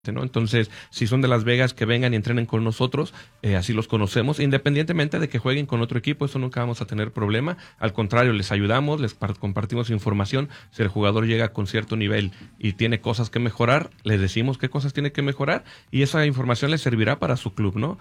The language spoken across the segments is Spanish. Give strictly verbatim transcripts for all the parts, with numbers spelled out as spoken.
¿no? Entonces, si son de Las Vegas, que vengan y entrenen con nosotros, eh, así los conocemos, independientemente de que jueguen con otro equipo, eso nunca vamos a tener problema. Al contrario, les ayudamos, les compartimos información. Si el jugador llega con cierto nivel y tiene cosas que mejorar, les decimos qué cosas tiene que mejorar y esa información les servirá para su club, ¿no?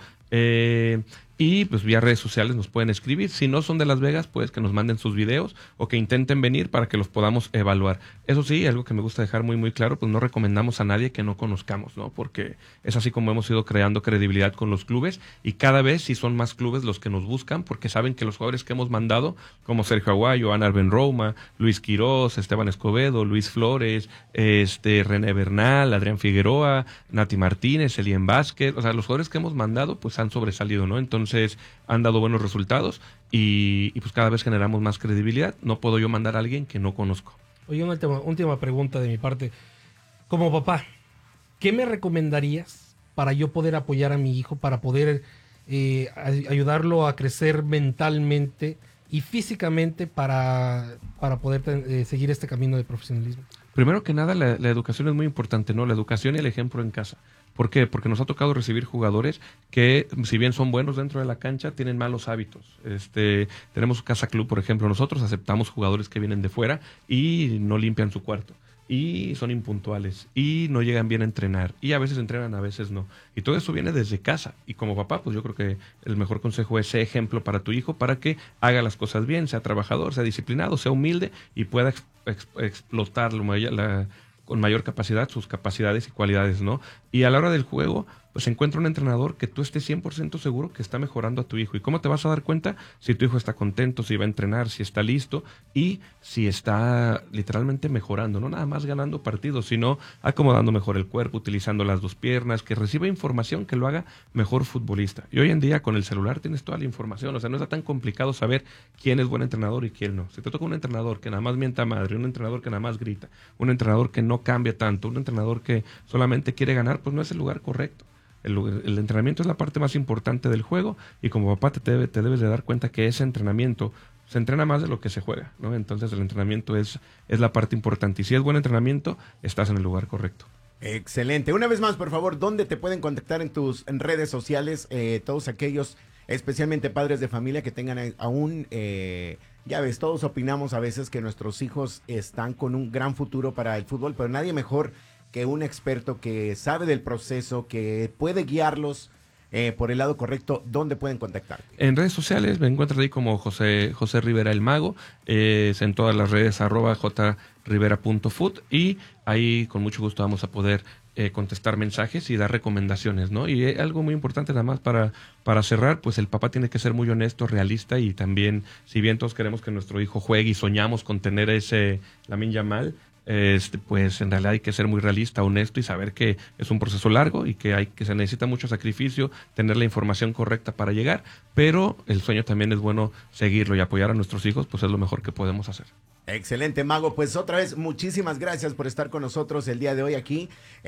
Eh, y pues vía redes sociales nos pueden escribir. Si no son de Las Vegas, pues que nos manden sus videos o que intenten venir para que los podamos evaluar. Eso sí, algo que me gusta dejar muy muy claro, pues no recomendamos a nadie que no conozcamos, ¿no? Porque es así como hemos ido creando credibilidad con los clubes y cada vez sí son más clubes los que nos buscan porque saben que los jugadores que hemos mandado, como Sergio Aguayo, Ana Benroma, Luis Quirós, Esteban Escobedo, Luis Flores, este René Bernal, Adrián Figueroa, Nati Martínez, Elien Vázquez, o sea, los jugadores que hemos mandado pues han sobresalido, ¿no? Entonces han dado buenos resultados y, y pues cada vez generamos más credibilidad. No puedo yo mandar a alguien que no conozco. Oye, una última, última pregunta de mi parte. Como papá, ¿qué me recomendarías para yo poder apoyar a mi hijo, para poder eh, ayudarlo a crecer mentalmente y físicamente para, para poder eh, seguir este camino de profesionalismo? Primero que nada, la, la educación es muy importante, ¿no? La educación y el ejemplo en casa. ¿Por qué? Porque nos ha tocado recibir jugadores que, si bien son buenos dentro de la cancha, tienen malos hábitos. Este, tenemos Casa Club, por ejemplo. Nosotros aceptamos jugadores que vienen de fuera y no limpian su cuarto. Y son impuntuales. Y no llegan bien a entrenar. Y a veces entrenan, a veces no. Y todo eso viene desde casa. Y como papá, pues yo creo que el mejor consejo es ser ejemplo para tu hijo, para que haga las cosas bien, sea trabajador, sea disciplinado, sea humilde y pueda ex, ex, explotar la, la con mayor capacidad sus capacidades y cualidades, ¿no? Y a la hora del juego, pues encuentra un entrenador que tú estés cien por ciento seguro que está mejorando a tu hijo. ¿Y cómo te vas a dar cuenta? Si tu hijo está contento, si va a entrenar, si está listo y si está literalmente mejorando, no nada más ganando partidos, sino acomodando mejor el cuerpo, utilizando las dos piernas, que reciba información que lo haga mejor futbolista. Y hoy en día con el celular tienes toda la información, o sea, no está tan complicado saber quién es buen entrenador y quién no. Si te toca un entrenador que nada más mienta madre, un entrenador que nada más grita, un entrenador que no cambia tanto, un entrenador que solamente quiere ganar, pues no es el lugar correcto. El, el entrenamiento es la parte más importante del juego y como papá te, debe, te debes de dar cuenta que ese entrenamiento se entrena más de lo que se juega, ¿no? Entonces el entrenamiento es, es la parte importante y si es buen entrenamiento, estás en el lugar correcto. Excelente. Una vez más, por favor, ¿dónde te pueden contactar en tus en redes sociales eh, todos aquellos, especialmente padres de familia que tengan aún, eh, ya ves, todos opinamos a veces que nuestros hijos están con un gran futuro para el fútbol, pero nadie mejor que un experto que sabe del proceso, que puede guiarlos eh, por el lado correcto? ¿Dónde pueden contactarte? En redes sociales me encuentras ahí como José, José Rivera el Mago, eh, en todas las redes arroba jrivera.foot y ahí con mucho gusto vamos a poder eh, contestar mensajes y dar recomendaciones, ¿no? Y eh, algo muy importante nada más para, para cerrar, pues el papá tiene que ser muy honesto, realista y también, si bien todos queremos que nuestro hijo juegue y soñamos con tener ese Lamine Yamal, Este, pues en realidad hay que ser muy realista, honesto y saber que es un proceso largo y que hay que se necesita mucho sacrificio, tener la información correcta para llegar, pero el sueño también es bueno seguirlo y apoyar a nuestros hijos, pues es lo mejor que podemos hacer. Excelente, Mago. Pues otra vez, muchísimas gracias por estar con nosotros el día de hoy aquí.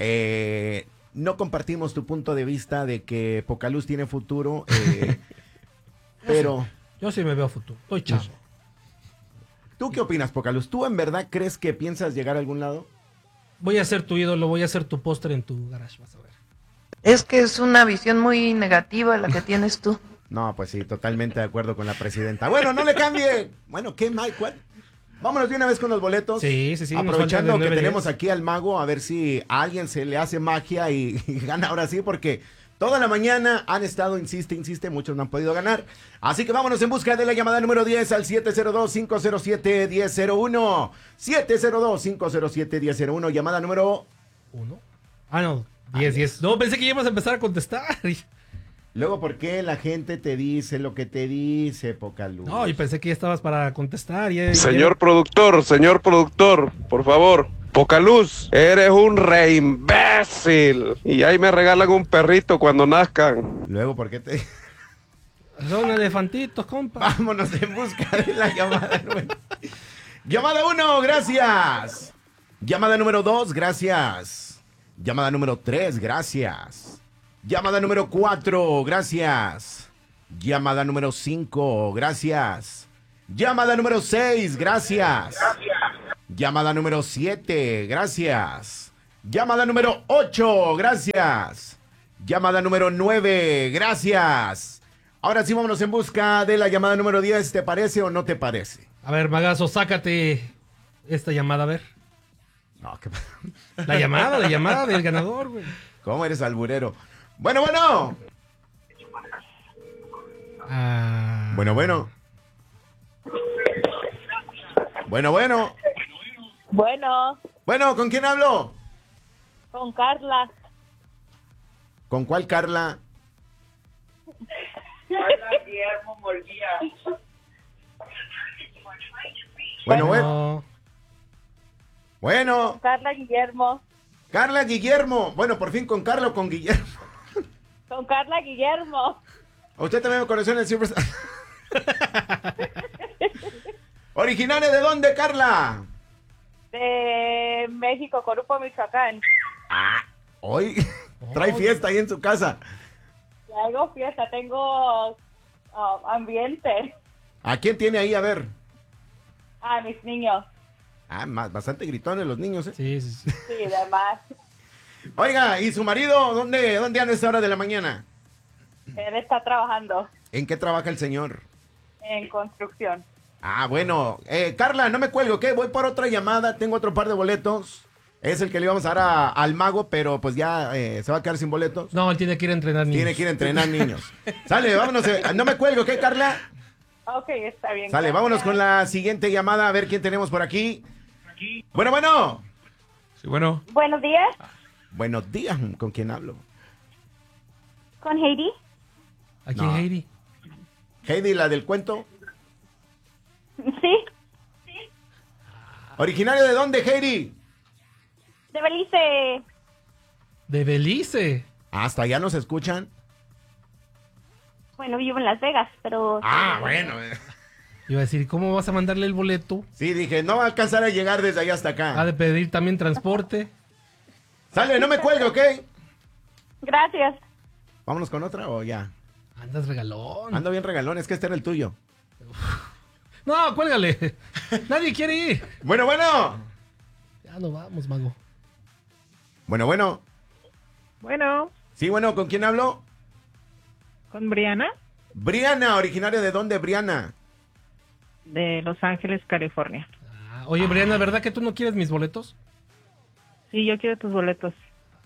Eh, no compartimos tu punto de vista de que Pocaluz tiene futuro, eh, pero... Yo sí me veo futuro, estoy chavo. ¿Tú qué opinas, Pocaluz? ¿Tú en verdad crees que piensas llegar a algún lado? Voy a ser tu ídolo, voy a ser tu póster en tu garage, vas a ver. Es que es una visión muy negativa la que tienes tú. No, pues sí, totalmente de acuerdo con la presidenta. Bueno, no le cambie. Bueno, ¿qué, Mike? ¿Cuál? Vámonos de una vez con los boletos. Sí, sí, sí. Aprovechando que tenemos aquí al Mago, a ver si a alguien se le hace magia y, y gana ahora sí, porque... toda la mañana han estado, insiste, insiste, muchos no han podido ganar. Así que vámonos en busca de la llamada número diez al siete cero dos, cinco cero siete, uno cero cero uno. siete cero dos, cinco cero siete, uno cero cero uno. Llamada número... ¿Uno? Ah, no. diez, diez. No, pensé que íbamos a empezar a contestar. Luego, ¿por qué la gente te dice lo que te dice, Pocaluz? No, y pensé que ya estabas para contestar. Ya, señor ya... productor, señor productor, por favor. Pocaluz, eres un re imbécil. Y ahí me regalan un perrito cuando nazcan. Luego, ¿por qué te...? Son elefantitos, compa. Vámonos en busca de la llamada número... Llamada uno, gracias. Llamada número dos, gracias. Llamada número tres, gracias. Llamada número cuatro, gracias. Llamada número cinco, gracias. Llamada número seis, gracias. Gracias. Llamada número siete, gracias. Llamada número ocho, gracias. Llamada número nueve, gracias. Ahora sí, vámonos en busca de la llamada número diez. ¿Te parece o no te parece? A ver, Magazo, sácate esta llamada, a ver. No, ¿qué pasa? La llamada, la llamada del ganador, güey. ¿Cómo eres alburero? Bueno, bueno. Ah. Bueno, bueno. Bueno, bueno. Bueno, Bueno, ¿con quién hablo? con Carla. ¿Con cuál Carla? Guillermo Molguía. Bueno, bueno. No. Bueno, Carla Guillermo. Carla Guillermo. Bueno, por fin con Carla o con Guillermo. Con Carla Guillermo. Usted también me conoció en el Silver. ¿Originaria de dónde, Carla? De México, Corupo, Michoacán. Hoy trae fiesta ahí en su casa. Hago fiesta, tengo uh, ambiente. ¿A quién tiene ahí? A ver. A mis niños. Ah, más, bastante gritones los niños, ¿eh? Sí, sí, sí. Sí, demás. Oiga, ¿y su marido dónde, dónde anda a esta hora de la mañana? Él está trabajando ¿En qué trabaja el señor? en construcción. Ah, bueno. Eh, Carla, no me cuelgo, ¿ok? Voy por otra llamada, tengo otro par de boletos. Es el que le íbamos a dar a- al mago, pero pues ya eh, se va a quedar sin boletos. No, él tiene que ir a entrenar niños. Tiene que ir a entrenar niños. Sale, vámonos. eh, no me cuelgo, ¿ok, Carla? Ok, está bien. Sale, gracias. vámonos con la siguiente llamada, a ver quién tenemos por aquí. Bueno, bueno. Sí, bueno. Buenos días, Buenos días, ¿con quién hablo? con Heidi. Aquí No. Heidi. Heidi, la del cuento. Sí, ¿Originario de dónde, Heidi? de Belice. De Belice. Hasta allá nos escuchan. Bueno, vivo en Las Vegas, pero... Ah, bueno. eh. Iba a decir, ¿cómo vas a mandarle el boleto? Sí, dije, no va a alcanzar a llegar desde allá hasta acá. Ha de pedir también transporte. Sale, no me cuelgue, ¿ok? Gracias. Vámonos con otra o ya. Andas regalón. Ando bien regalón, es que este era el tuyo. No, cuélgale. Nadie quiere ir. Bueno, bueno. Ya no vamos, mago. Bueno, bueno. Bueno, Sí, bueno, ¿con quién hablo? con Briana Briana, ¿originaria de dónde, Briana? de Los Ángeles, California. Ah, oye, Briana, ¿verdad que tú no quieres mis boletos? Sí, yo quiero tus boletos.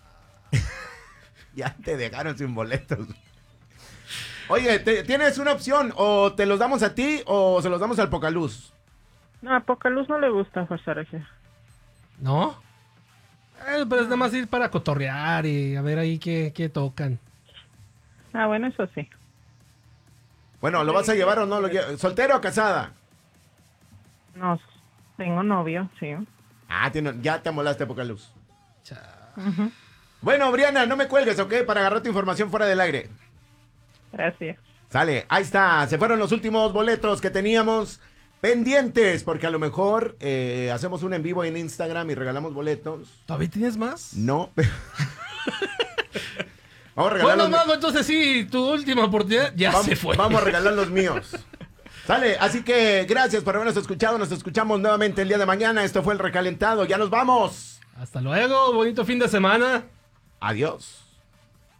Ya te dejaron sin boletos. Oye, te- ¿tienes una opción? ¿O te los damos a ti o se los damos al Pocaluz? No, a Pocaluz no le gusta forzar aquí. ¿No? Eh, pero es nada más ir para cotorrear y a ver ahí qué, qué tocan. Ah, bueno, eso sí. Bueno, ¿lo vas a llevar o no? Lo lle- ¿Soltero o casada? No, tengo novio, sí. Ah, tiene- ya te molaste, Pocaluz. Cha- Ujú. Bueno, Briana, no me cuelgues, ¿ok? Para agarrar tu información fuera del aire. Gracias. Sale, ahí está. Se fueron los últimos boletos que teníamos pendientes, porque a lo mejor eh, hacemos un en vivo en Instagram y regalamos boletos. ¿Todavía tienes más? No. Vamos a regalar Bueno, los mago, entonces sí, tu última oportunidad ya vamos, se fue. vamos a regalar los míos. Sale, así que gracias por habernos escuchado. Nos escuchamos nuevamente el día de mañana. Esto fue El Recalentado. Ya nos vamos. Hasta luego, bonito fin de semana. Adiós.